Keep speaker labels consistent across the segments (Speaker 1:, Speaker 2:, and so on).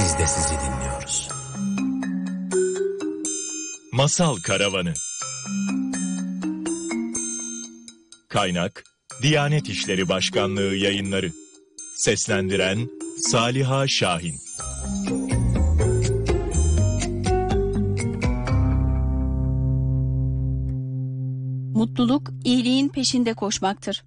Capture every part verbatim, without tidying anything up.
Speaker 1: biz de sizi dinliyoruz.
Speaker 2: Masal Karavanı. Kaynak Diyanet İşleri Başkanlığı Yayınları. Seslendiren Saliha Şahin.
Speaker 3: Mutluluk, iyiliğin peşinde koşmaktır.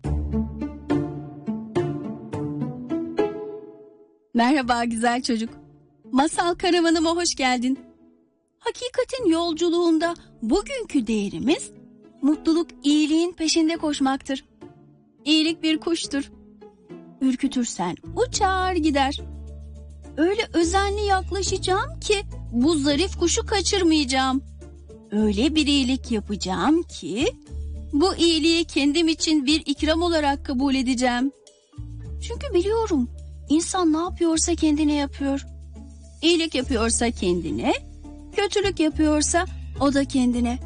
Speaker 3: Merhaba güzel çocuk. Masal karavanıma hoş geldin. Hakikatin yolculuğunda bugünkü değerimiz, mutluluk, iyiliğin peşinde koşmaktır. İyilik bir kuştur. Ürkütürsen uçar gider. Öyle özenli yaklaşacağım ki bu zarif kuşu kaçırmayacağım. Öyle bir iyilik yapacağım ki bu iyiliği kendim için bir ikram olarak kabul edeceğim. Çünkü biliyorum, insan ne yapıyorsa kendine yapıyor. İyilik yapıyorsa kendine, kötülük yapıyorsa o da kendine.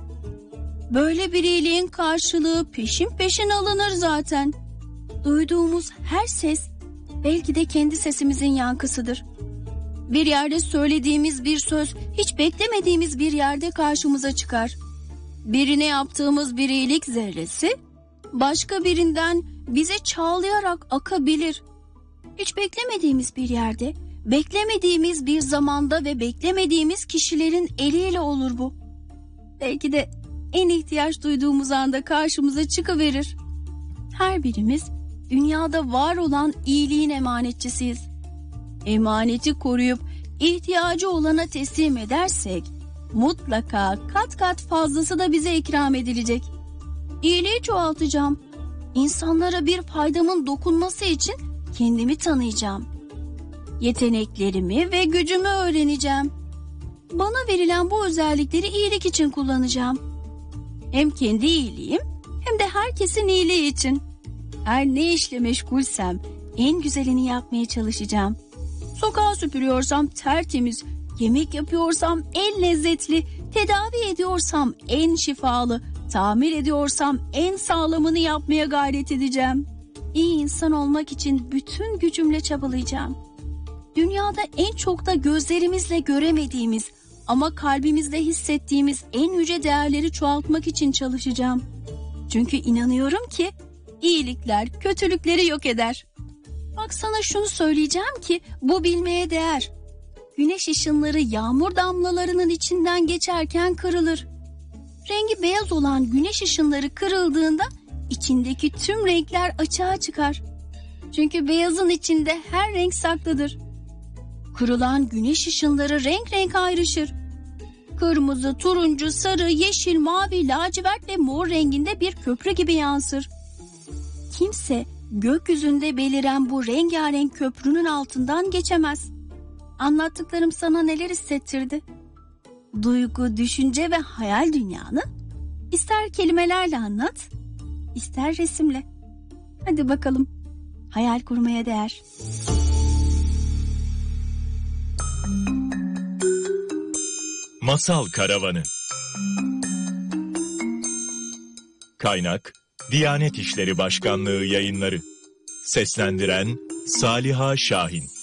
Speaker 3: Böyle bir iyiliğin karşılığı peşin peşin alınır zaten. Duyduğumuz her ses belki de kendi sesimizin yankısıdır. Bir yerde söylediğimiz bir söz hiç beklemediğimiz bir yerde karşımıza çıkar. Birine yaptığımız bir iyilik zerresi başka birinden bize çağlayarak akabilir. Hiç beklemediğimiz bir yerde, beklemediğimiz bir zamanda ve beklemediğimiz kişilerin eliyle olur bu. Belki de en ihtiyaç duyduğumuz anda karşımıza çıkıverir. Her birimiz dünyada var olan iyiliğin emanetçisiyiz. Emaneti koruyup ihtiyacı olana teslim edersek mutlaka kat kat fazlası da bize ikram edilecek. İyiliği çoğaltacağım. İnsanlara bir faydamın dokunması için kendimi tanıyacağım. Yeteneklerimi ve gücümü öğreneceğim. Bana verilen bu özellikleri iyilik için kullanacağım. Hem kendi iyiliğim hem de herkesin iyiliği için. Her ne işle meşgulsem en güzelini yapmaya çalışacağım. Sokağı süpürüyorsam tertemiz, yemek yapıyorsam en lezzetli, tedavi ediyorsam en şifalı, tamir ediyorsam en sağlamını yapmaya gayret edeceğim. İyi insan olmak için bütün gücümle çabalayacağım. Dünyada en çok da gözlerimizle göremediğimiz ama kalbimizde hissettiğimiz en yüce değerleri çoğaltmak için çalışacağım. Çünkü inanıyorum ki iyilikler kötülükleri yok eder. Bak sana şunu söyleyeceğim ki bu bilmeye değer. Güneş ışınları yağmur damlalarının içinden geçerken kırılır. Rengi beyaz olan güneş ışınları kırıldığında içindeki tüm renkler açığa çıkar. Çünkü beyazın içinde her renk saklıdır. Kırılan güneş ışınları renk renk ayrışır. Kırmızı, turuncu, sarı, yeşil, mavi, lacivert ve mor renginde bir köprü gibi yansır. Kimse gökyüzünde beliren bu rengarenk köprünün altından geçemez. Anlattıklarım sana neler hissettirdi? Duygu, düşünce ve hayal dünyanı ister kelimelerle anlat, ister resimle. Hadi bakalım, hayal kurmaya değer.
Speaker 2: Masal Karavanı. Kaynak Diyanet İşleri Başkanlığı Yayınları. Seslendiren Saliha Şahin.